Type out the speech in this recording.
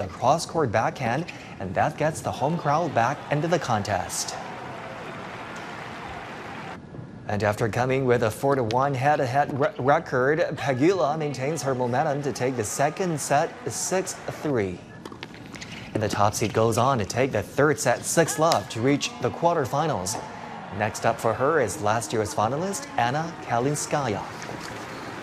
cross-court backhand, and that gets the home crowd back into the contest. And after coming with a 4-1 head-to-head record, Pegula maintains her momentum to take the second set 6-3. And the top seed goes on to take the third set 6-love to reach the quarterfinals. Next up for her is last year's finalist Anna Kalinskaya.